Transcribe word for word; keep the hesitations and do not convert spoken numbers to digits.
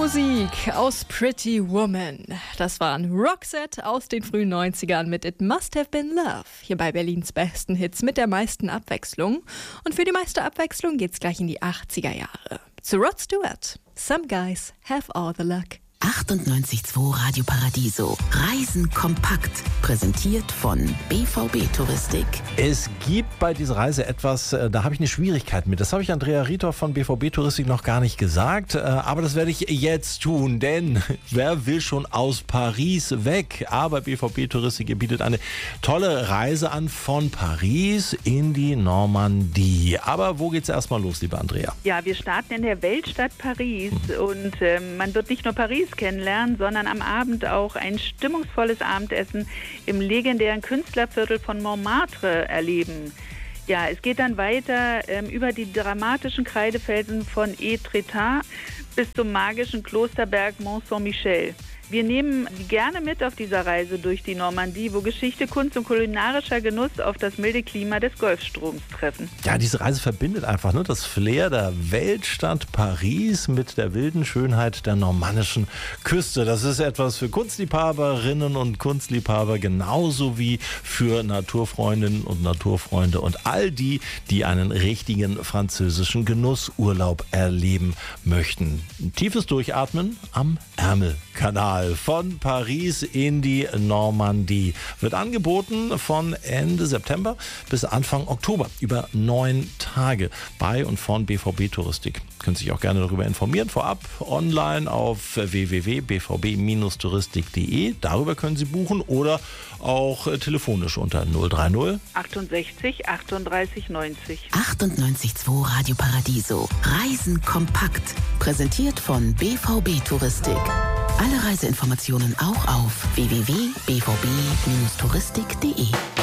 Musik aus Pretty Woman. Das waren Roxette aus den frühen neunzigern mit It Must Have Been Love. Hier bei Berlins besten Hits mit der meisten Abwechslung. Und für die meiste Abwechslung geht's gleich in die achtziger Jahre. Zu Rod Stewart. Some Guys Have All the Luck. achtundneunzig Komma zwei Radio Paradiso. Reisen kompakt. Präsentiert von B V B Touristik. Es gibt bei dieser Reise etwas, da habe ich eine Schwierigkeit mit. Das habe ich Andrea Rietor von B V B Touristik noch gar nicht gesagt. Aber das werde ich jetzt tun, denn wer will schon aus Paris weg? Aber B V B Touristik bietet eine tolle Reise an von Paris in die Normandie. Aber wo geht's erstmal los, liebe Andrea? Ja, wir starten in der Weltstadt Paris hm. und äh, man wird nicht nur Paris kennenlernen, sondern am Abend auch ein stimmungsvolles Abendessen im legendären Künstlerviertel von Montmartre erleben. Ja, es geht dann weiter ähm, über die dramatischen Kreidefelsen von Étretat bis zum magischen Klosterberg Mont Saint-Michel. Wir nehmen gerne mit auf dieser Reise durch die Normandie, wo Geschichte, Kunst und kulinarischer Genuss auf das milde Klima des Golfstroms treffen. Ja, diese Reise verbindet einfach ne, das Flair der Weltstadt Paris mit der wilden Schönheit der normannischen Küste. Das ist etwas für Kunstliebhaberinnen und Kunstliebhaber, genauso wie für Naturfreundinnen und Naturfreunde und all die, die einen richtigen französischen Genussurlaub erleben möchten. Ein tiefes Durchatmen am Ärmelkanal. Von Paris in die Normandie. Wird angeboten von Ende September bis Anfang Oktober. Über neun Tage bei und von B V B Touristik. Können sich auch gerne darüber informieren. Vorab online auf w w w punkt b v b Bindestrich touristik punkt d e. Darüber können Sie buchen oder auch telefonisch unter null drei null achtundsechzig achtunddreißig neunzig. achtundneunzig Komma zwei Radio Paradiso. Reisen kompakt. Präsentiert von B V B Touristik. Alle Reiseinformationen auch auf w w w punkt b v b Bindestrich touristik punkt d e.